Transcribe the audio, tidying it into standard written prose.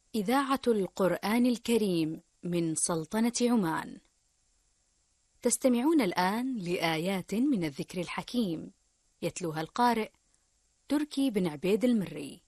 إذاعة القرآن الكريم من سلطنة عمان. تستمعون الآن لآيات من الذكر الحكيم، يتلوها القارئ تركي بن عبيد المري.